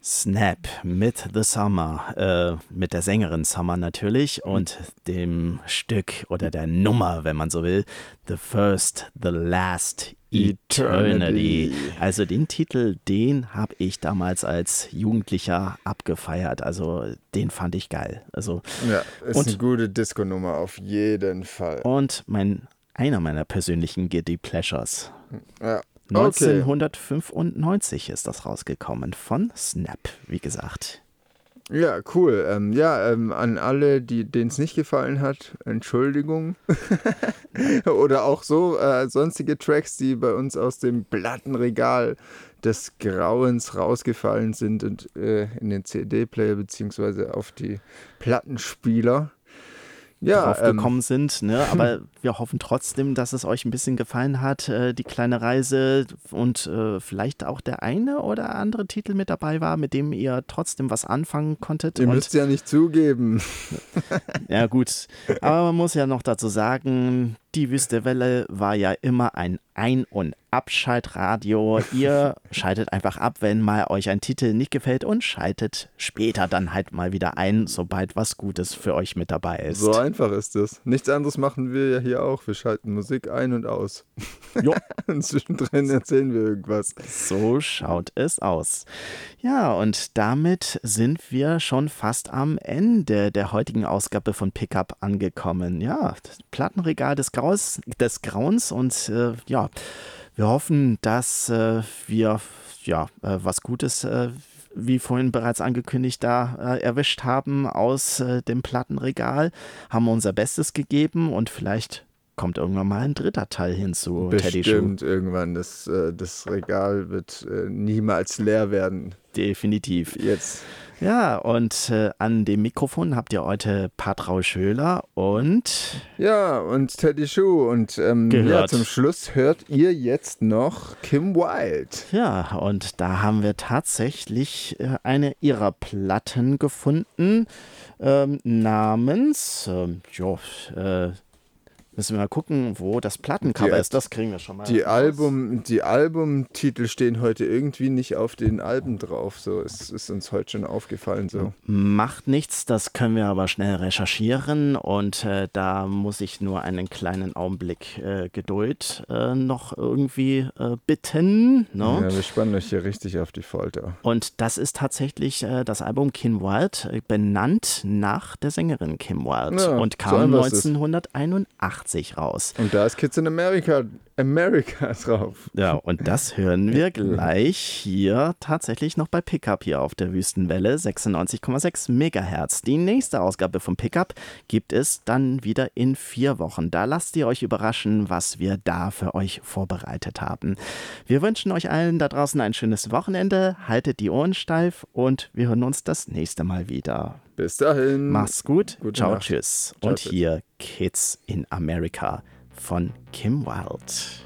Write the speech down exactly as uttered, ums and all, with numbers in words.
Snap mit The Summer, äh, mit der Sängerin Summer natürlich und dem Stück oder der Nummer, wenn man so will, The First, The Last, Eternity. Eternity. Also den Titel, den habe ich damals als Jugendlicher abgefeiert. Also den fand ich geil. Also, Ja, ist und, eine gute Disco-Nummer auf jeden Fall. Und mein, einer meiner persönlichen Guilty Pleasures. Ja. Okay. neunzehnhundertfünfundneunzig ist das rausgekommen von Snap, wie gesagt. Ja, cool. Ähm, ja, ähm, an alle, denen es nicht gefallen hat, Entschuldigung. Oder auch so äh, sonstige Tracks, die bei uns aus dem Plattenregal des Grauens rausgefallen sind und äh, in den C D-Player beziehungsweise auf die Plattenspieler. Ja, draufgekommen ähm, sind, ne? Aber wir hoffen trotzdem, dass es euch ein bisschen gefallen hat, äh, die kleine Reise und äh, vielleicht auch der eine oder andere Titel mit dabei war, mit dem ihr trotzdem was anfangen konntet. Ihr und, müsst ja nicht zugeben. Ja gut, aber man muss ja noch dazu sagen, die Wüste Welle war ja immer ein Ein- und Abschaltradio. Ihr schaltet einfach ab, wenn mal euch ein Titel nicht gefällt und schaltet später dann halt mal wieder ein, sobald was Gutes für euch mit dabei ist. So einfach ist es. Nichts anderes machen wir ja hier auch. Wir schalten Musik ein und aus. Jo. Und zwischendrin erzählen wir irgendwas. So schaut es aus. Ja, und damit sind wir schon fast am Ende der heutigen Ausgabe von Pickup angekommen. Ja, das Plattenregal des, Graus, des Grauens und äh, ja, wir hoffen, dass äh, wir ja äh, was Gutes äh, wie vorhin bereits angekündigt, da äh, erwischt haben aus äh, dem Plattenregal, haben unser Bestes gegeben und vielleicht kommt irgendwann mal ein dritter Teil hinzu. Bestimmt irgendwann. Das, äh, das Regal wird äh, niemals leer werden. Definitiv. Jetzt. Ja, und äh, an dem Mikrofon habt ihr heute Patrau Schöler und... Ja, und Teddy Schuh. Und ähm, ja, zum Schluss hört ihr jetzt noch Kim Wilde. Ja, und da haben wir tatsächlich äh, eine ihrer Platten gefunden, ähm, namens... Ähm, jo, äh, müssen wir mal gucken, wo das Plattencover die, ist. Das kriegen wir schon mal. Die, Album, die Albumtitel stehen heute irgendwie nicht auf den Alben drauf. So, es ist uns heute schon aufgefallen. So. Macht nichts, das können wir aber schnell recherchieren. Und äh, da muss ich nur einen kleinen Augenblick äh, Geduld äh, noch irgendwie äh, bitten. No? Ja, wir spannen euch hier richtig auf die Folter. Und das ist tatsächlich äh, das Album Kim Wilde, benannt nach der Sängerin Kim Wilde. Ja, und kam so neunzehnhunderteinundachtzig raus. Und da ist Kids in America, America drauf. Ja, und das hören wir gleich hier tatsächlich noch bei Pickup hier auf der Wüstenwelle sechsundneunzig Komma sechs Megahertz. Die nächste Ausgabe von Pickup gibt es dann wieder in vier Wochen. Da lasst ihr euch überraschen, was wir da für euch vorbereitet haben. Wir wünschen euch allen da draußen ein schönes Wochenende. Haltet die Ohren steif und wir hören uns das nächste Mal wieder. Bis dahin. Mach's gut. Gute Ciao, Nacht. tschüss. Ciao, und tschüss. hier Kids in America von Kim Wilde.